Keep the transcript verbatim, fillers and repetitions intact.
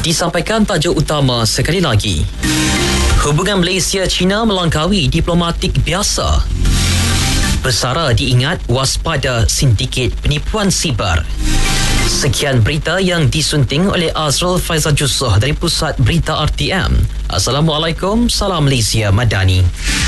Disampaikan tajuk utama sekali lagi. Hubungan Malaysia-China melangkaui diplomatik biasa. Bersara diingat waspada sindiket penipuan siber. Sekian berita yang disunting oleh Azrul Faizal Jusoh dari Pusat Berita R T M. Assalamualaikum, salam Malaysia Madani.